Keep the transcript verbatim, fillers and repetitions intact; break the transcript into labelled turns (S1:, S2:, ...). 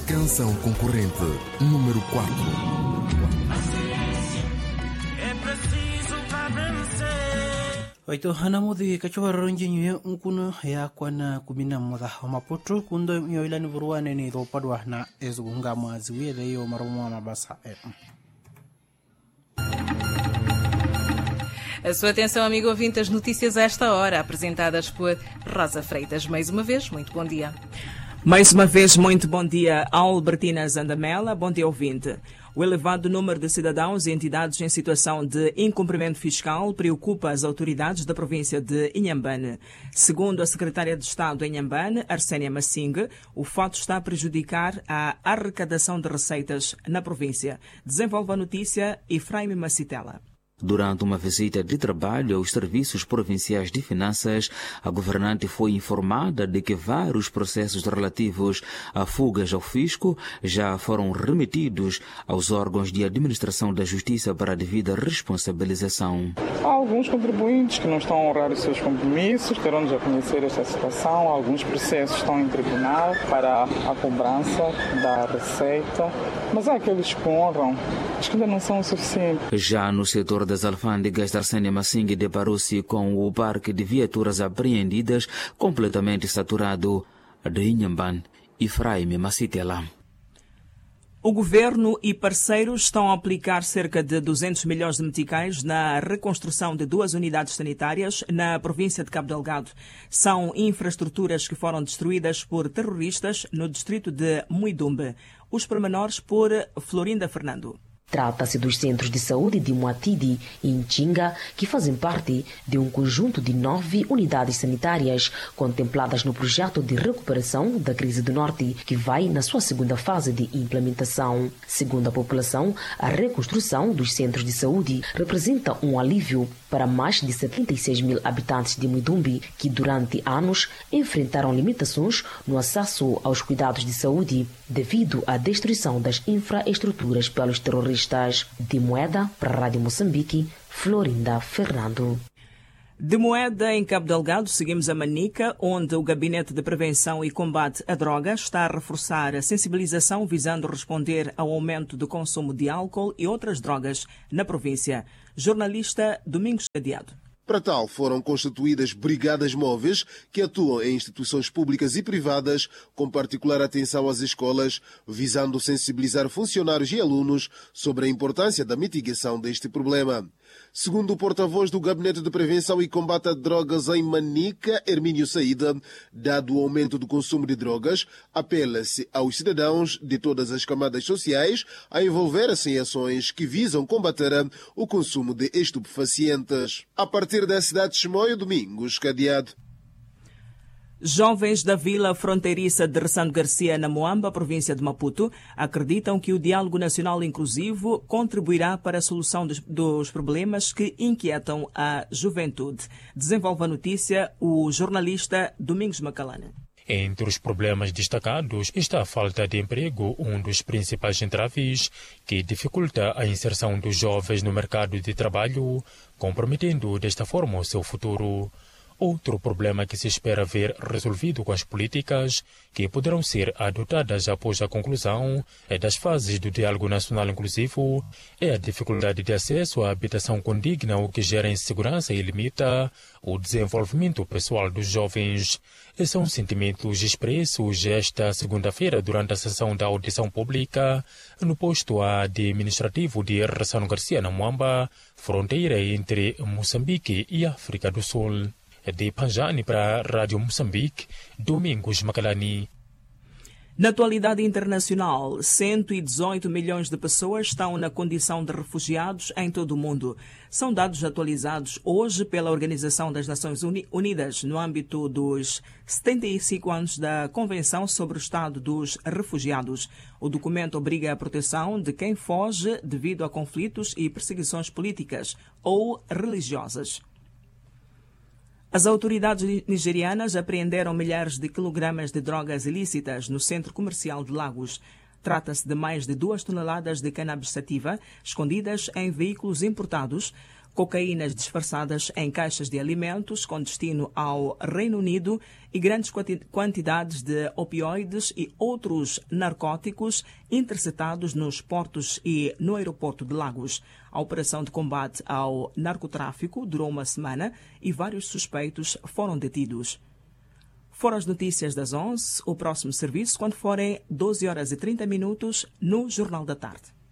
S1: Canção concorrente número quatro.
S2: Waito hana mudhi kachwara njinyo nkuna ya kwana kumina mudha maputu kundo yoilani vuruane ni dhopadwa na ezunga mwaziwe leyo marumu mabasa.
S3: A sua atenção, amigo ouvinte, as notícias a esta hora, apresentadas por Rosa Freitas. Mais uma vez, muito bom dia.
S4: Mais uma vez, muito bom dia, Albertina Zandamela. Bom dia, ouvinte. O elevado número de cidadãos e entidades em situação de incumprimento fiscal preocupa as autoridades da província de Inhambane. Segundo a secretária de Estado em Inhambane, Arsénia Massinga, o fato está a prejudicar a arrecadação de receitas na província. Desenvolve a notícia Efraim Macitela.
S5: Durante uma visita de trabalho aos serviços provinciais de finanças, a governante foi informada de que vários processos relativos a fugas ao fisco já foram remetidos aos órgãos de administração da justiça para a devida responsabilização.
S6: Há alguns contribuintes que não estão a honrar os seus compromissos, terão de conhecer esta situação. Alguns processos estão em tribunal para a cobrança da receita, mas há aqueles que honram, mas que ainda não são o suficiente.
S5: Já no setor das alfândegas, Arsénia Massinga deparou-se com o parque de viaturas apreendidas completamente saturado de Inhambane e Efraim Macitela.
S4: O governo e parceiros estão a aplicar cerca de duzentos milhões de meticais na reconstrução de duas unidades sanitárias na província de Cabo Delgado. São infraestruturas que foram destruídas por terroristas no distrito de Muidumbe. Os pormenores por Florinda Fernando.
S7: Trata-se dos centros de saúde de Muatidi e Inchinga, que fazem parte de um conjunto de nove unidades sanitárias contempladas no projeto de recuperação da crise do Norte, que vai na sua segunda fase de implementação. Segundo a população, a reconstrução dos centros de saúde representa um alívio para mais de setenta e seis mil habitantes de Muidumbe, que durante anos enfrentaram limitações no acesso aos cuidados de saúde devido à destruição das infraestruturas pelos terroristas. De Moeda, para a Rádio Moçambique, Florinda Fernando.
S4: De Moeda, em Cabo Delgado, seguimos a Manica, onde o Gabinete de Prevenção e Combate à Droga está a reforçar a sensibilização visando responder ao aumento do consumo de álcool e outras drogas na província. Jornalista Domingos Cadeado.
S8: Para tal, foram constituídas brigadas móveis que atuam em instituições públicas e privadas, com particular atenção às escolas, visando sensibilizar funcionários e alunos sobre a importância da mitigação deste problema. Segundo o porta-voz do Gabinete de Prevenção e Combate a Drogas em Manica, Hermínio Saída, dado o aumento do consumo de drogas, apela-se aos cidadãos de todas as camadas sociais a envolver-se em ações que visam combater o consumo de estupefacientes. A partir da cidade de Chimoio, Domingos Cadeado.
S4: Jovens da vila fronteiriça de Ressano Garcia, na Moamba, província de Maputo, acreditam que o diálogo nacional inclusivo contribuirá para a solução dos, dos problemas que inquietam a juventude. Desenvolve a notícia o jornalista Domingos Macalana.
S9: Entre os problemas destacados está a falta de emprego, um dos principais entraves que dificulta a inserção dos jovens no mercado de trabalho, comprometendo desta forma o seu futuro. Outro problema que se espera ver resolvido com as políticas que poderão ser adotadas após a conclusão das fases do diálogo nacional inclusivo é a dificuldade de acesso à habitação condigna, o que gera insegurança e limita o desenvolvimento pessoal dos jovens. São sentimentos expressos esta segunda-feira durante a sessão da audição pública no posto administrativo de Ressano Garcia, na Moamba, fronteira entre Moçambique e África do Sul. De Panjani para a Rádio Moçambique, Domingos Macalani.
S4: Na atualidade internacional, cento e dezoito milhões de pessoas estão na condição de refugiados em todo o mundo. São dados atualizados hoje pela Organização das Nações Unidas no âmbito dos setenta e cinco anos da Convenção sobre o Estado dos Refugiados. O documento obriga a proteção de quem foge devido a conflitos e perseguições políticas ou religiosas. As autoridades nigerianas apreenderam milhares de quilogramas de drogas ilícitas no centro comercial de Lagos. Trata-se de mais de duas toneladas de cannabis sativa escondidas em veículos importados, cocaínas disfarçadas em caixas de alimentos com destino ao Reino Unido e grandes quantidades de opioides e outros narcóticos interceptados nos portos e no aeroporto de Lagos. A operação de combate ao narcotráfico durou uma semana e vários suspeitos foram detidos. Foram as notícias das onze, o próximo serviço quando forem doze horas e trinta minutos no Jornal da Tarde.